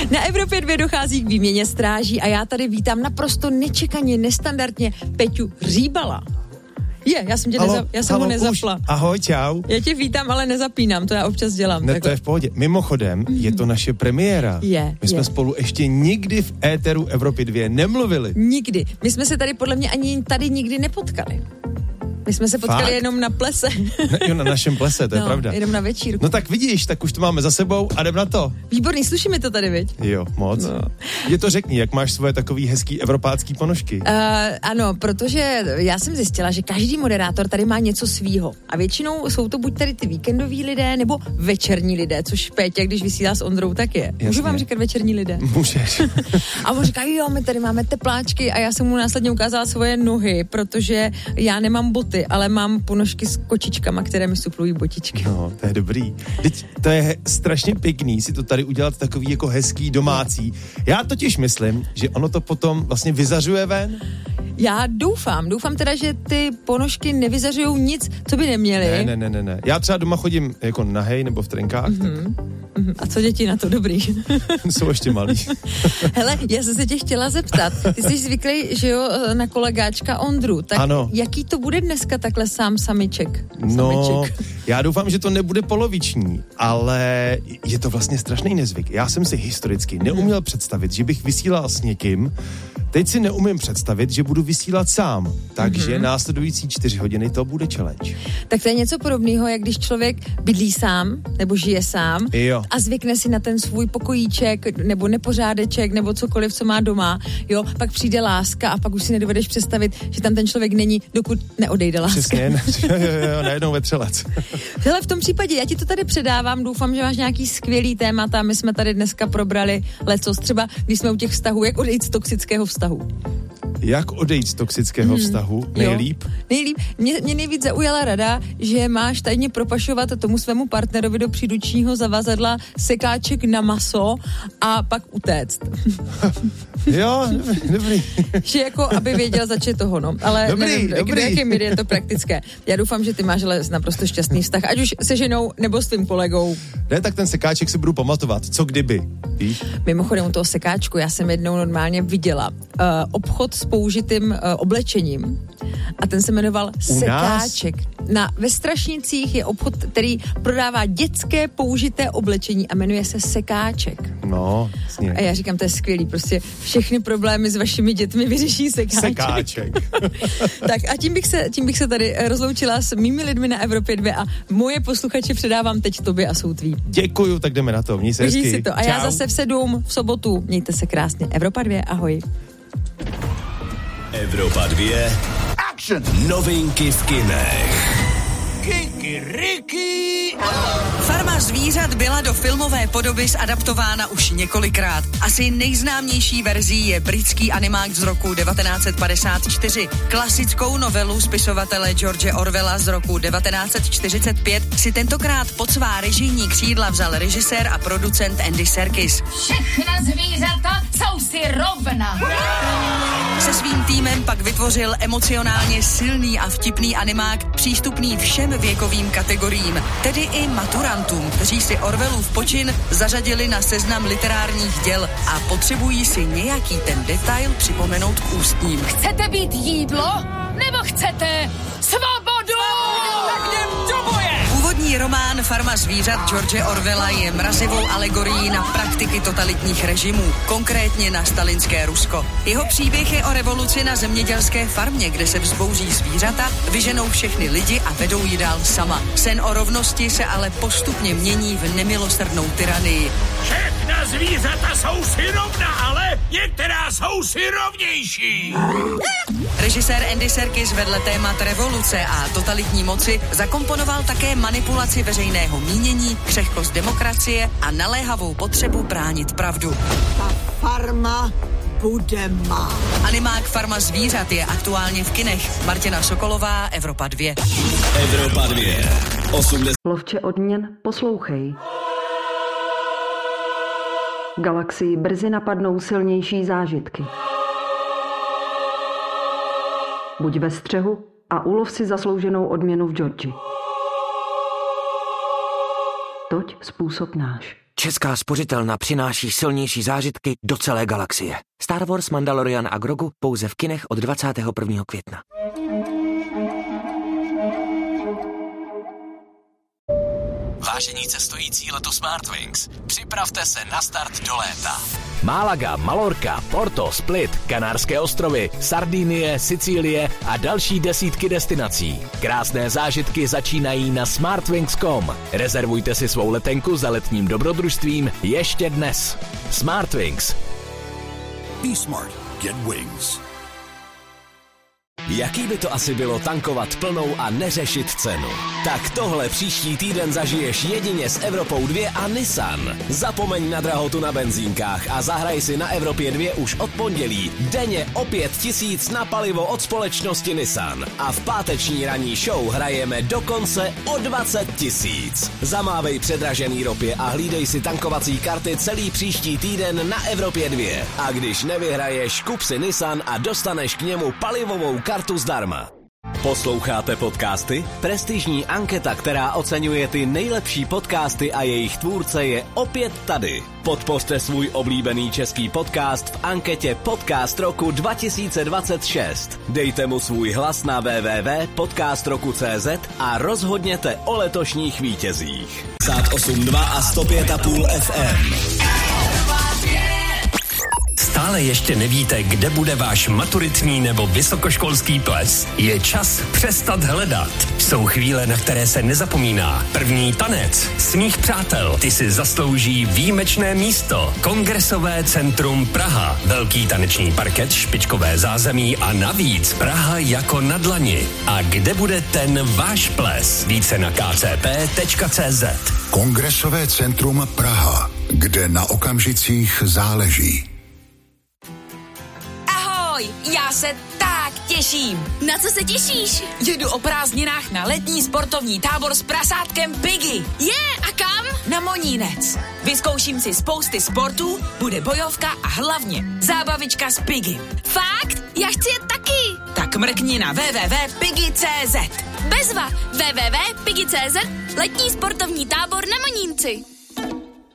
Na Evropě 2 dochází k výměně stráží a já tady vítám naprosto nečekaně, nestandardně Peťu Hříbala. Já jsem tě mu nezapla. Ahoj, čau. Já tě vítám, ale nezapínám, to já občas dělám. Ne, to je v pohodě. Mimochodem, je to naše premiéra. My jsme spolu ještě nikdy v éteru Evropy 2 nemluvili. Nikdy. My jsme se tady podle mě ani tady nikdy nepotkali. My jsme se potkali jenom na plese. Jo, na našem plese, to je pravda. Jenom na večírku. No tak vidíš, tak už to máme za sebou a jdem na to. Výborný, sluší mi to tady, viď? Jo, moc. No. Je to řekni, jak máš svoje takový hezký evropácký ponožky? Ano, protože já jsem zjistila, že každý moderátor tady má něco svýho. A většinou jsou to buď tady ty víkendoví lidé, nebo večerní lidé, což Péťa, když vysílá s Ondrou, tak je. Jasně. Můžu vám říkat večerní lidé? Můžeš. A on říká, jo, my tady máme tepláčky a já jsem mu následně ukázala svoje nohy, protože já nemám boty, ale mám ponožky s kočičkama, které mi suplují botičky. No, to je dobrý. Teď to je strašně pěkný si to tady udělat takový jako hezký domácí. Já totiž myslím, že ono to potom vlastně vyzařuje ven. Já doufám teda, že ty ponožky nevyzařujou nic, co by neměly. Ne. Já třeba doma chodím jako nahej nebo v trenkách. A co děti na to, dobrý? Jsou ještě malí. Hele, já jsem se tě chtěla zeptat. Ty jsi zvyklý, že jo, na kolegáčka Ondru. Tak ano. Jaký to bude dneska takhle samiček? No, já doufám, že to nebude poloviční, ale je to vlastně strašný nezvyk. Já jsem si historicky neuměl představit, že bych vysílal s někým. Teď si neumím představit, že budu vysílat sám. Takže následující 4 hodiny to bude challenge. Tak to je něco podobného, jak když člověk bydlí sám, nebo žije sám a zvykne si na ten svůj pokojíček, nebo nepořádeček, nebo cokoliv, co má doma. Jo, pak přijde láska a pak už si nedovedeš představit, že tam ten člověk není, dokud neodejde láska. Přesně, jo, najednou vetřelec. Hele, v tom případě, já ti to tady předávám, doufám, že máš nějaký skvělý témata. My jsme tady dneska probrali lecos, třeba když jsme u těch vztahů, jak odejít z toxického vztahu. Jak odejít z toxického vztahu? Nejlíp? Nejlíp. Mě nejvíc zaujala rada, že máš tajně propašovat tomu svému partnerovi do příručního zavazadla sekáček na maso a pak utéct. Jo, dobrý. Že jako, aby věděl, zač je toho, no. Ale dobrý. Do jaké míry je to praktické. Já doufám, že ty máš ale naprosto šťastný vztah, ať už se ženou nebo s tvým kolegou. Ne, tak ten sekáček si budu pamatovat. Co kdyby? Víš? Mimochodem u toho sekáčku, já jsem jednou normálně viděla obchod s použitým oblečením a ten se jmenoval Sekáček. Ve Strašnicích je obchod, který prodává dětské použité oblečení a jmenuje se Sekáček. No, jasně. A já říkám, to je skvělý, prostě všechny problémy s vašimi dětmi vyřeší Sekáček. Tak a tím bych se tady rozloučila s mými lidmi na Evropě 2 a moje posluchače předávám teď tobě a jsou tví. Děkuju, tak jdeme na to. Měj se hezky. Si to. A čau. Já zase v 7 v sobotu. Mějte se krásně. Evropa 2, ahoj. Evropa 2. Action. Novinky v kinech. Kikiriki. Farma zvířat byla do filmové podoby zadaptována už několikrát. Asi nejznámější verzí je britský animák z roku 1954. Klasickou novelu spisovatele George Orwella z roku 1945 si tentokrát pod svá režijní křídla vzal režisér a producent Andy Serkis. Všechna zvířata jsou si rovna. Se svým týmem pak vytvořil emocionálně silný a vtipný animák, přístupný všem věkovým kategoriím, tedy i maturantům, kteří si Orwellův počin zařadili na seznam literárních děl a potřebují si nějaký ten detail připomenout k ústním. Chcete být jídlo? Nebo chcete svobodu? Tak jdem do boje! Původní román Farma zvířat George Orwella je mrazivou alegorií na praktiky totalitních režimů, konkrétně na stalinské Rusko. Jeho příběh je o revoluci na zemědělské farmě, kde se vzbouří zvířata, vyženou všechny lidi a vedou ji dál sama. Sen o rovnosti se ale postupně mění v nemilosrdnou tyranii. Všechna zvířata jsou si rovna, ale některá jsou si rovnější. Režisér Andy Serkis vedle témat revoluce a totalitní moci zakomponoval také manipulaci veřejného mínění, křehkost demokracie a naléhavou potřebu bránit pravdu. Ta farma bude má. Animák Farma zvířat je aktuálně v kinech. Martina Sokolová, Evropa 2. Evropa 2. 80. Lovče odměn, poslouchej. Galaxii brzy napadnou silnější zážitky. Buď ve střehu a ulov si zaslouženou odměnu v Georgii. Toť způsob náš. Česká spořitelna přináší silnější zážitky do celé galaxie. Star Wars, Mandalorian a Grogu pouze v kinech od 21. května. Vážení cestující letu Smartwings, připravte se na start do léta. Málaga, Malorka, Porto, Split, Kanárské ostrovy, Sardinie, Sicílie a další desítky destinací. Krásné zážitky začínají na smartwings.com. Rezervujte si svou letenku za letním dobrodružstvím ještě dnes. Smartwings. Be smart. Get wings. Jaký by to asi bylo tankovat plnou a neřešit cenu? Tak tohle příští týden zažiješ jedině s Evropou 2 a Nissan. Zapomeň na drahotu na benzínkách a zahraj si na Evropě 2 už od pondělí denně o 5 000 na palivo od společnosti Nissan. A v páteční ranní show hrajeme dokonce o 20 000. Zamávej předražený ropě a hlídej si tankovací karty celý příští týden na Evropě 2. A když nevyhraješ, kup si Nissan a dostaneš k němu palivovou kartu zdarma. Posloucháte podcasty? Prestižní anketa, která oceňuje ty nejlepší podcasty a jejich tvůrce, je opět tady. Podpořte svůj oblíbený český podcast v anketě Podcast roku 2026. Dejte mu svůj hlas na www.podcastroku.cz a rozhodněte o letošních vítězích. 8.2 a 105,5 FM. Stále ještě nevíte, kde bude váš maturitní nebo vysokoškolský ples? Je čas přestat hledat. Jsou chvíle, na které se nezapomíná. První tanec, smích přátel, ty si zaslouží výjimečné místo. Kongresové centrum Praha, velký taneční parket, špičkové zázemí a navíc Praha jako na dlani. A kde bude ten váš ples? Více na kcp.cz. Kongresové centrum Praha, kde na okamžicích záleží. Já se tak těším. Na co se těšíš? Jedu o prázdninách na letní sportovní tábor s prasátkem Piggy. A kam? Na Monínec. Vyzkouším si spousty sportů, bude bojovka a hlavně zábavička s Piggy. Fakt? Já chci jet taky. Tak mrkni na www.piggy.cz. Bezva www.piggy.cz. Letní sportovní tábor na Monínci.